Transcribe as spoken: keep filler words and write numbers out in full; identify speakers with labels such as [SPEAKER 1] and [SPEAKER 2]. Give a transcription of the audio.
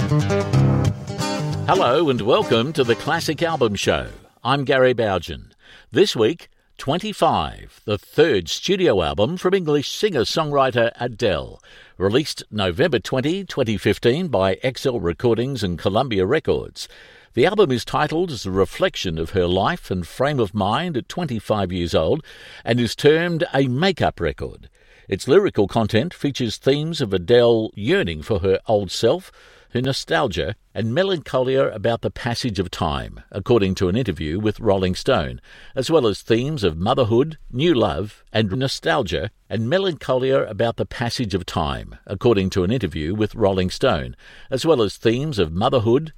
[SPEAKER 1] Hello and welcome to the Classic Album Show. I'm Gary Bougen. This week, twenty-five, the third studio album from English singer-songwriter Adele, released November twentieth, twenty fifteen by X L Recordings and Columbia Records. The album is titled as a reflection of her life and frame of mind at twenty-five years old and is termed a make-up record. Its lyrical content features themes of Adele yearning for her old self, her nostalgia, and melancholia about the passage of time, according to an interview with Rolling Stone, as well as themes of motherhood, new love, and nostalgia, and melancholia about the passage of time, according to an interview with Rolling Stone, as well as themes of motherhood,